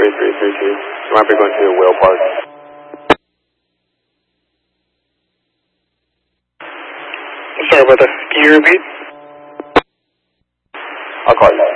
3332. You might be going to Whale Park. Sorry about that. Can you repeat? I'll call you.